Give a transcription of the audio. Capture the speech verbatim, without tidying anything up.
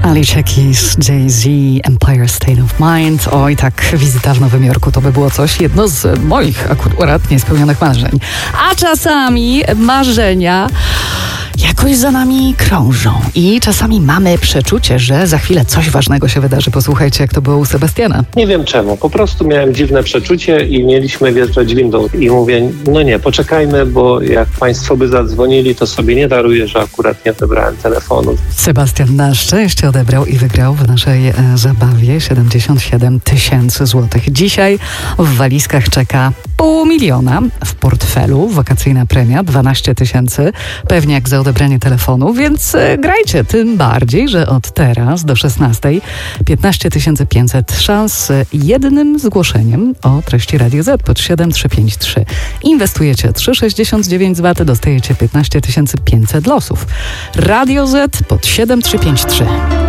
Alicia Keys, Jay-Z, Empire State of Mind. Oj, tak, wizyta w Nowym Jorku to by było coś, jedno z moich akurat niespełnionych marzeń. A czasami marzenia jakoś za nami krążą i czasami mamy przeczucie, że za chwilę coś ważnego się wydarzy. Posłuchajcie, jak to było u Sebastiana. Nie wiem czemu, po prostu miałem dziwne przeczucie i mieliśmy wjeżdżać windą i mówię, no nie, poczekajmy, bo jak państwo by zadzwonili, to sobie nie daruję, że akurat nie odebrałem telefonu. Sebastian na szczęście odebrał i wygrał w naszej e, zabawie siedemdziesiąt siedem tysięcy złotych. Dzisiaj w walizkach czeka pół miliona, w portfelu wakacyjna premia dwanaście tysięcy, pewnie jak za odebranie telefonu, więc e, grajcie, tym bardziej, że od teraz do szesnastej piętnaście tysięcy pięćset szans z jednym zgłoszeniem o treści Radio Z pod siedem trzy pięć trzy. Inwestujecie trzy sześćdziesiąt dziewięć złotych, dostajecie piętnaście tysięcy pięćset losów. Radio Z pod siedem trzy pięć trzy.